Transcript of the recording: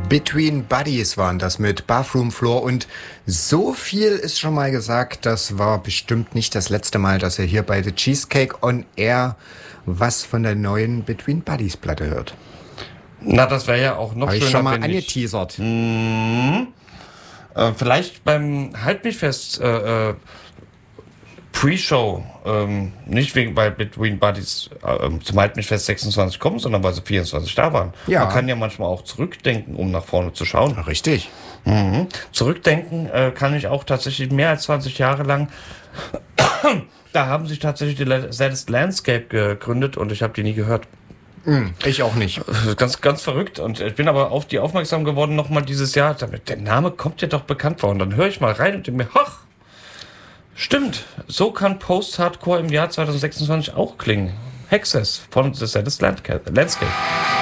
Between Buddies waren das mit Bathroom Floor und so viel ist schon mal gesagt, das war bestimmt nicht das letzte Mal, dass ihr hier bei The Cheesecake on Air was von der neuen Between Buddies Platte hört. Na, das wäre ja auch noch schöner, ich schon mal wenn angeteasert. Vielleicht beim Halt mich fest Pre-Show, nicht wegen, weil Between Buddies zum Halt mich fest 26 kommen, sondern weil sie 24 da waren. Ja. Man kann ja manchmal auch zurückdenken, um nach vorne zu schauen. Richtig. Zurückdenken kann ich auch tatsächlich mehr als 20 Jahre lang. Da haben sich tatsächlich die Saddest Landscape gegründet und ich habe die nie gehört. Ich auch nicht. Ganz, ganz verrückt. Und ich bin aber auf die aufmerksam geworden nochmal dieses Jahr. Der Name kommt ja doch bekannt vor. Und dann höre ich mal rein und denke mir, ach, stimmt. So kann Post-Hardcore im Jahr 2026 auch klingen. Hexes von The Saddest Landscape.